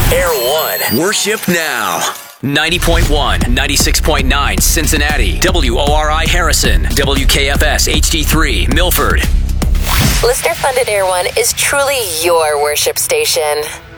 Air One. Worship now. 90.1, 96.9 Cincinnati, WORI Harrison, WKFS HD3 Milford. Listener-funded Air One is truly your worship station.